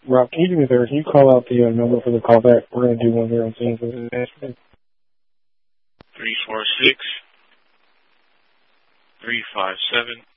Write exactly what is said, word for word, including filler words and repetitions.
Rob, can you do me a favor? Can you call out the uh, number for the callback? We're going to do one here on Teams. three four six, three five seven,